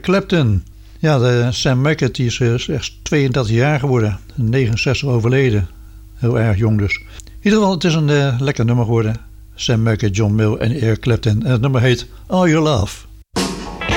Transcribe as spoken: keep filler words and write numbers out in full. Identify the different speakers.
Speaker 1: Clapton. Ja, de Sam Mackett die is echt tweeëndertig jaar geworden. negenenzestig overleden. Heel erg jong dus. In ieder geval, het is een uh, lekker nummer geworden. Sam Mackett, John Mill en Eric Clapton. En het nummer heet All Your Love.